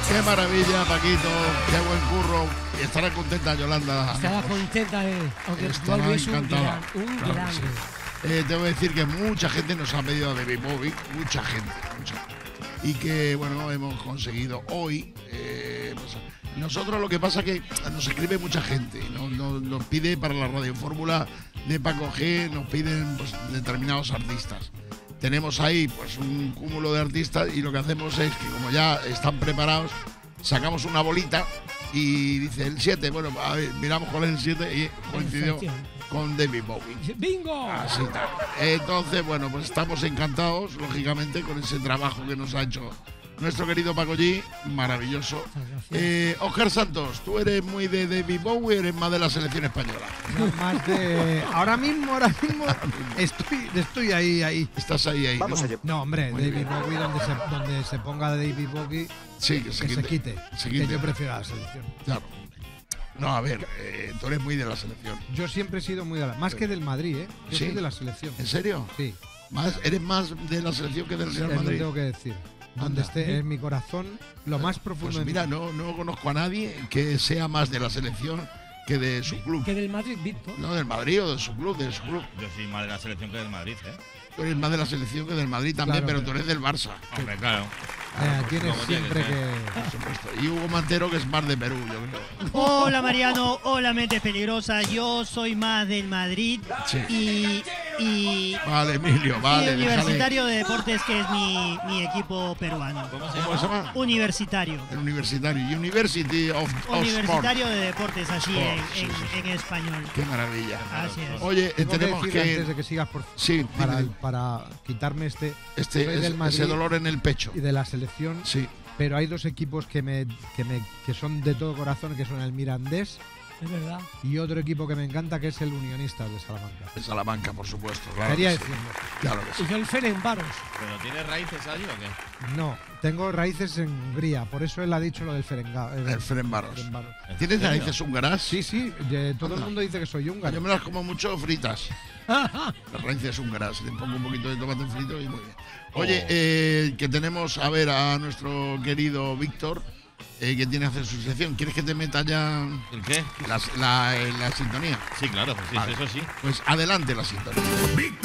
Qué maravilla, Paquito, qué buen curro. Y estará contenta Yolanda. Estará contenta, aunque estará Bobby es encantada. un Claro que grande. sí. Te voy a decir que mucha gente nos ha pedido a David Bowie, mucha gente. Y que, bueno, hemos conseguido hoy. Pues, nosotros lo que pasa es que nos escribe mucha gente, nos pide para la Radio Fórmula de Paco G, nos piden pues, determinados artistas. Tenemos ahí pues un cúmulo de artistas y lo que hacemos es que como ya están preparados, sacamos una bolita y dice el 7, bueno, a ver, miramos cuál es el 7 y coincidió con David Bowie. ¡Bingo! Así está. Entonces, bueno, pues estamos encantados, lógicamente, con ese trabajo que nos ha hecho nuestro querido Paco G, maravilloso. Óscar Santos, ¿tú eres muy de David Bowie o eres más de la selección española? No, más de... Ahora mismo estoy ahí. Estás ahí. Vamos ¿no? allá. No, hombre, Muy David Bowie, donde se ponga David Bowie, Sí, que se quite. Que yo prefiero a la selección. Claro. No, a ver, tú eres muy de la selección. Yo siempre he sido muy de la... Más que del Madrid, ¿eh? Yo ¿Sí? soy de la selección. ¿En serio? Sí, ¿Eres más de la selección que del Real es lo que Madrid? tengo que decir. Donde Anda. esté en mi corazón, lo más profundo Pues de mira, no conozco a nadie que sea más de la selección que de su club. Que del Madrid, Víctor. No, del Madrid o de su club, Yo soy más de la selección que del Madrid, ¿eh? Tú eres más de la selección que del Madrid también, Claro, pero tú eres del Barça. Hombre, claro. Tienes como tiene siempre que ser. que... Por supuesto. Y Hugo Mantero, que es más de Perú, yo creo. Hola Mariano, hola Mente Peligrosa, yo soy más del Madrid Sí. y Vale, Emilio, vale. y Universitario de Deportes, que es mi equipo peruano. ¿Cómo se ¿Cómo se llama? Universitario. El universitario. University of Sport. Universitario de Deportes, allí Sí, en español. Qué maravilla. Así es. Oye, Tengo que tenemos decir, que... antes de que sigas, Sí, para quitarme soy del ese Madrid dolor en el pecho. y de la selección, Sí. pero hay dos equipos que son de todo corazón, que son el Mirandés Es verdad. y otro equipo que me encanta, que es el Unionistas de Salamanca. De Salamanca, por supuesto. Claro Quería que sí. decirlo. Claro que sí. Y yo el Ferencváros. ¿Pero tiene raíces allí o qué? No, tengo raíces en Hungría, por eso él ha dicho lo del Ferencváros. El Ferencváros. Ferencváros. ¿Tienes serio? raíces húngaras? Sí, todo el Anda. mundo dice que soy Yo húngaro. me las como mucho fritas. Las raíces húngaras. Le pongo un poquito de tomate frito y muy bien. Oye, que tenemos a ver a nuestro querido Víctor, que tiene que hacer su sección. ¿Quieres que te meta ya ¿El qué? la sintonía? Sí, claro, sí, Vale. eso sí. Pues adelante la sintonía.